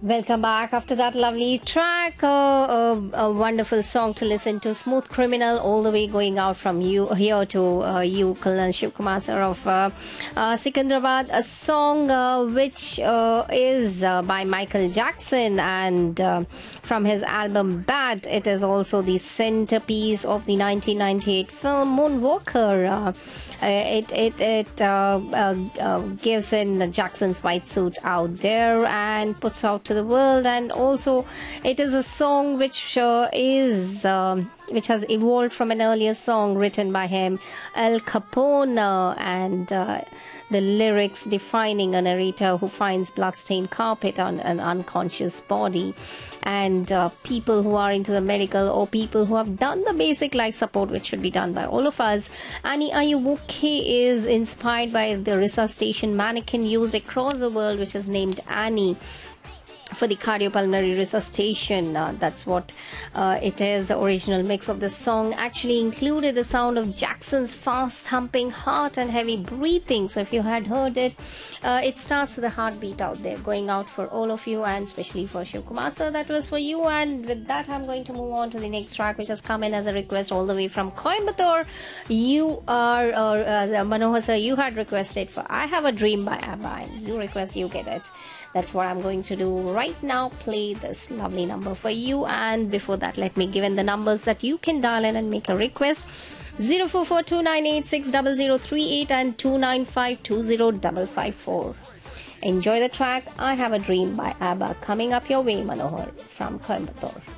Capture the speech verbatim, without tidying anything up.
Welcome back after that lovely track. Uh, uh, a wonderful song to listen to. Smooth Criminal, all the way going out from you here to uh, you, Kalyan Shiv Kumar sir of uh, uh, Sikandrabad. A song uh, which uh, is uh, by Michael Jackson and uh, from his album Bad. It is also the centerpiece of the nineteen ninety-eight film Moonwalker. Uh, it it it uh, uh, uh, gives in Jackson's white suit out there and puts out to the world, and also it is a song which uh, is um, which has evolved from an earlier song written by him, Al Capone, uh, and uh, the lyrics defining a narrator who finds bloodstained carpet on an unconscious body, and uh, people who are into the medical or people who have done the basic life support which should be done by all of us. Annie, Are You Okay is inspired by the resuscitation mannequin used across the world, which is named Annie, for the cardiopulmonary resuscitation. Uh, that's what uh, it is. The original mix of the song actually included the sound of Jackson's fast thumping heart and heavy breathing. So if you had heard it, uh, it starts with a heartbeat out there going out for all of you, and especially for Shiv Kumar sir, that was for you. And with that, I'm going to move on to the next track, which has come in as a request all the way from Coimbatore. You are uh, uh, Manohar sir, you had requested for I Have a Dream by ABBA, and you request, you get it. That's what I'm going to do right now, play this lovely number for you. And before that, let me give in the numbers that you can dial in and make a request. zero four four two nine eight six zero zero three eight and two nine five two zero five five four. Enjoy the track I Have a Dream by ABBA coming up your way, Manohar from Coimbatore.